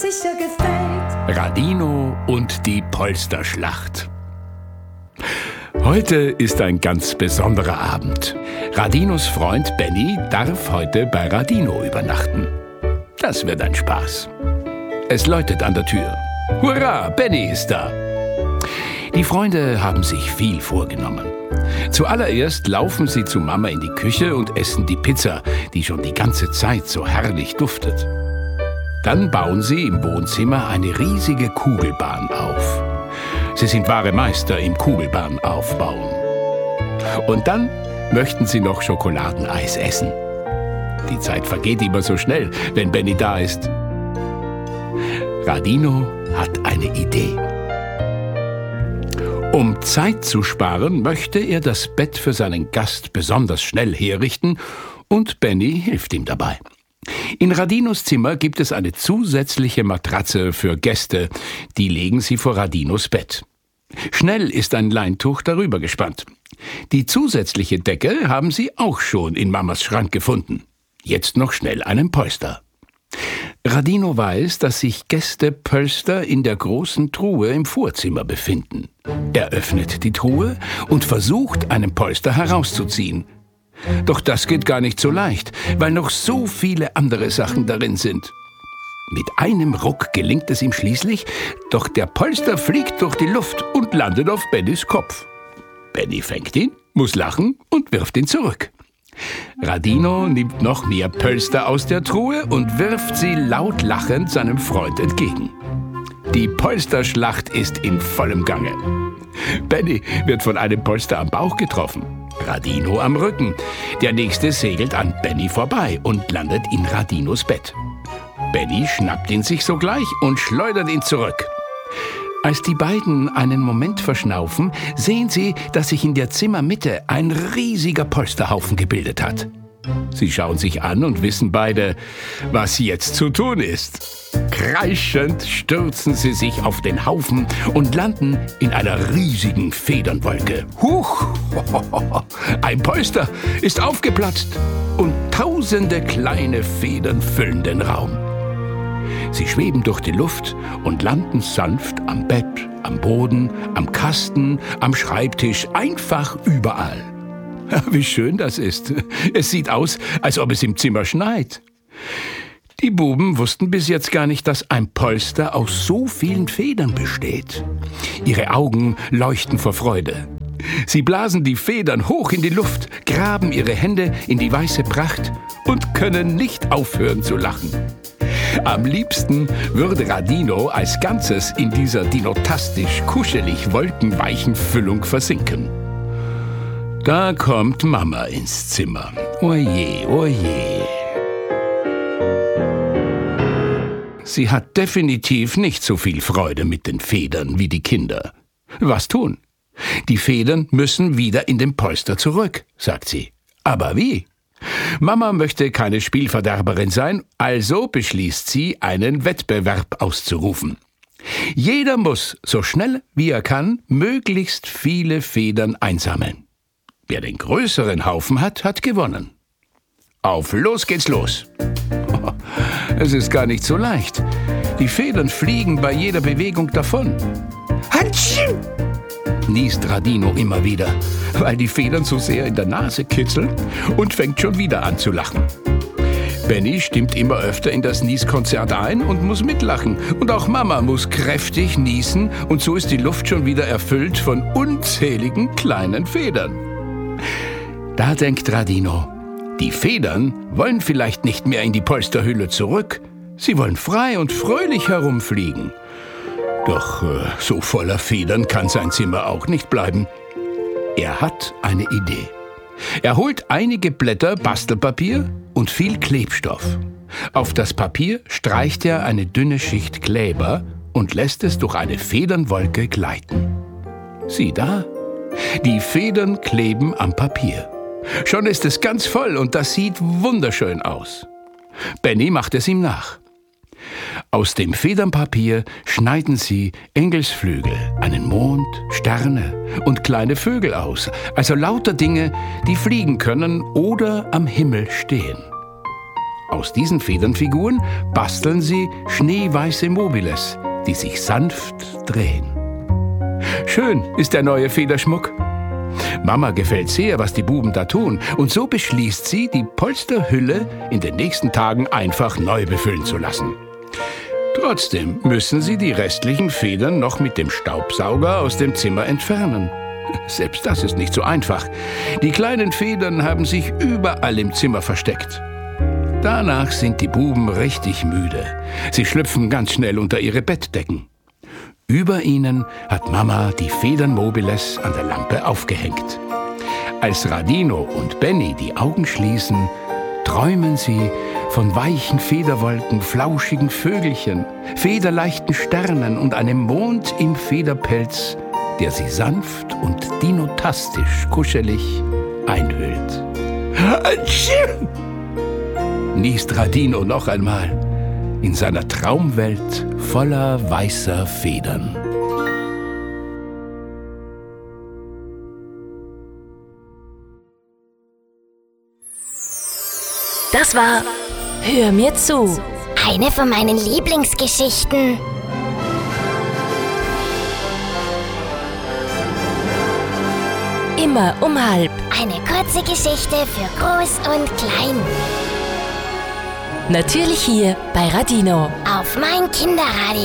sicher gefällt. Radino und die Polsterschlacht. Heute ist ein ganz besonderer Abend. Radinos Freund Benny darf heute bei Radino übernachten. Das wird ein Spaß. Es läutet an der Tür. Hurra, Benny ist da! Die Freunde haben sich viel vorgenommen. Zuallererst laufen sie zu Mama in die Küche und essen die Pizza, die schon die ganze Zeit so herrlich duftet. Dann bauen sie im Wohnzimmer eine riesige Kugelbahn auf. Sie sind wahre Meister im Kugelbahn aufbauen. Und dann möchten sie noch Schokoladeneis essen. Die Zeit vergeht immer so schnell, wenn Benny da ist. Radino hat eine Idee. Um Zeit zu sparen, möchte er das Bett für seinen Gast besonders schnell herrichten und Benny hilft ihm dabei. In Radinos Zimmer gibt es eine zusätzliche Matratze für Gäste, die legen sie vor Radinos Bett. Schnell ist ein Leintuch darüber gespannt. Die zusätzliche Decke haben sie auch schon in Mamas Schrank gefunden. Jetzt noch schnell einen Polster. Radino weiß, dass sich Gästepolster in der großen Truhe im Vorzimmer befinden. Er öffnet die Truhe und versucht, einen Polster herauszuziehen. Doch das geht gar nicht so leicht, weil noch so viele andere Sachen darin sind. Mit einem Ruck gelingt es ihm schließlich, doch der Polster fliegt durch die Luft und landet auf Bennys Kopf. Benny fängt ihn, muss lachen und wirft ihn zurück. Radino nimmt noch mehr Pölster aus der Truhe und wirft sie laut lachend seinem Freund entgegen. Die Polsterschlacht ist in vollem Gange. Benny wird von einem Polster am Bauch getroffen, Radino am Rücken. Der nächste segelt an Benny vorbei und landet in Radinos Bett. Benny schnappt ihn sich sogleich und schleudert ihn zurück. Als die beiden einen Moment verschnaufen, sehen sie, dass sich in der Zimmermitte ein riesiger Polsterhaufen gebildet hat. Sie schauen sich an und wissen beide, was jetzt zu tun ist. Kreischend stürzen sie sich auf den Haufen und landen in einer riesigen Federnwolke. Huch! Ein Polster ist aufgeplatzt und tausende kleine Federn füllen den Raum. Sie schweben durch die Luft und landen sanft am Bett, am Boden, am Kasten, am Schreibtisch, einfach überall. Wie schön das ist. Es sieht aus, als ob es im Zimmer schneit. Die Buben wussten bis jetzt gar nicht, dass ein Polster aus so vielen Federn besteht. Ihre Augen leuchten vor Freude. Sie blasen die Federn hoch in die Luft, graben ihre Hände in die weiße Pracht und können nicht aufhören zu lachen. Am liebsten würde Radino als Ganzes in dieser dinotastisch, kuschelig wolkenweichen Füllung versinken. Da kommt Mama ins Zimmer. Oje, oje. Sie hat definitiv nicht so viel Freude mit den Federn wie die Kinder. Was tun? Die Federn müssen wieder in den Polster zurück, sagt sie. Aber wie? Mama möchte keine Spielverderberin sein, also beschließt sie, einen Wettbewerb auszurufen. Jeder muss, so schnell wie er kann, möglichst viele Federn einsammeln. Wer den größeren Haufen hat, hat gewonnen. Auf los geht's los. Es ist gar nicht so leicht. Die Federn fliegen bei jeder Bewegung davon. Hatschim! Niest Radino immer wieder, weil die Federn so sehr in der Nase kitzeln und fängt schon wieder an zu lachen. Benny stimmt immer öfter in das Nieskonzert ein und muss mitlachen. Und auch Mama muss kräftig niesen und so ist die Luft schon wieder erfüllt von unzähligen kleinen Federn. Da denkt Radino, die Federn wollen vielleicht nicht mehr in die Polsterhülle zurück. Sie wollen frei und fröhlich herumfliegen. Doch so voller Federn kann sein Zimmer auch nicht bleiben. Er hat eine Idee. Er holt einige Blätter Bastelpapier und viel Klebstoff. Auf das Papier streicht er eine dünne Schicht Kleber und lässt es durch eine Federnwolke gleiten. Sieh da, die Federn kleben am Papier. Schon ist es ganz voll und das sieht wunderschön aus. Benny macht es ihm nach. Aus dem Federnpapier schneiden sie Engelsflügel, einen Mond, Sterne und kleine Vögel aus, also lauter Dinge, die fliegen können oder am Himmel stehen. Aus diesen Federnfiguren basteln sie schneeweiße Mobiles, die sich sanft drehen. Schön ist der neue Federschmuck. Mama gefällt sehr, was die Buben da tun, und so beschließt sie, die Polsterhülle in den nächsten Tagen einfach neu befüllen zu lassen. Trotzdem müssen sie die restlichen Federn noch mit dem Staubsauger aus dem Zimmer entfernen. Selbst das ist nicht so einfach. Die kleinen Federn haben sich überall im Zimmer versteckt. Danach sind die Buben richtig müde. Sie schlüpfen ganz schnell unter ihre Bettdecken. Über ihnen hat Mama die Federnmobiles an der Lampe aufgehängt. Als Radino und Benny die Augen schließen, träumen sie von weichen Federwolken, flauschigen Vögelchen, federleichten Sternen und einem Mond im Federpelz, der sie sanft und dinotastisch kuschelig einhüllt. Atschim! Niest Radino noch einmal in seiner Traumwelt voller weißer Federn. Das war Hör mir zu. Eine von meinen Lieblingsgeschichten. Immer um 12:30. Eine kurze Geschichte für Groß und Klein. Natürlich hier bei Radino. Auf mein Kinderradio.